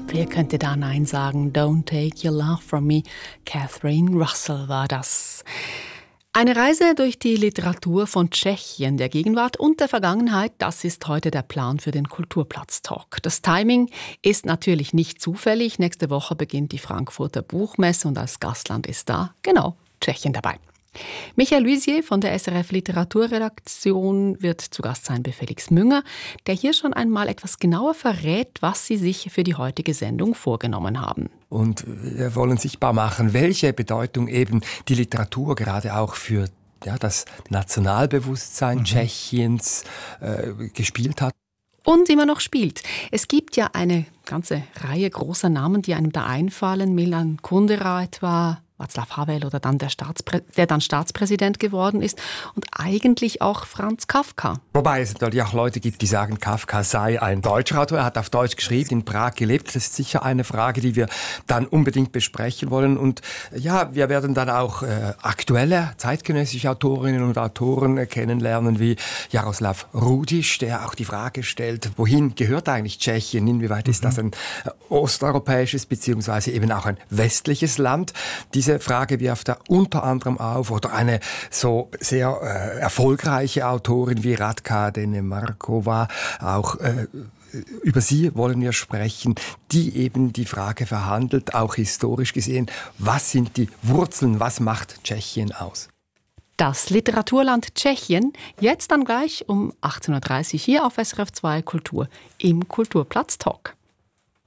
Wer könnte da Nein sagen? Don't take your love from me. Catherine Russell war das. Eine Reise durch die Literatur von Tschechien, der Gegenwart und der Vergangenheit, das ist heute der Plan für den Kulturplatz-Talk. Das Timing ist natürlich nicht zufällig. Nächste Woche beginnt die Frankfurter Buchmesse und als Gastland ist da, genau, Tschechien dabei. Michael Luisier von der SRF Literaturredaktion wird zu Gast sein bei Felix Münger, der hier schon einmal etwas genauer verrät, was Sie sich für die heutige Sendung vorgenommen haben. Und wir wollen sichtbar machen, welche Bedeutung eben die Literatur gerade auch für das Nationalbewusstsein Tschechiens gespielt hat. Und immer noch spielt. Es gibt ja eine ganze Reihe großer Namen, die einem da einfallen. Milan Kundera etwa, Václav Havel oder dann der dann Staatspräsident geworden ist und eigentlich auch Franz Kafka. Wobei es natürlich auch Leute gibt, die sagen, Kafka sei ein deutscher Autor. Er hat auf Deutsch geschrieben, in Prag gelebt. Das ist sicher eine Frage, die wir dann unbedingt besprechen wollen. Und ja, wir werden dann auch aktuelle zeitgenössische Autorinnen und Autoren kennenlernen, wie Jaroslav Rudiš, der auch die Frage stellt, wohin gehört eigentlich Tschechien? Inwieweit ist das ein osteuropäisches beziehungsweise eben auch ein westliches Land? Diese Frage wirft er unter anderem auf, oder eine so sehr erfolgreiche Autorin wie Radka Denemarkova, auch über sie wollen wir sprechen, die eben die Frage verhandelt, auch historisch gesehen, was sind die Wurzeln, was macht Tschechien aus? Das Literaturland Tschechien, jetzt dann gleich um 18.30 Uhr hier auf SRF 2 Kultur im Kulturplatz Talk.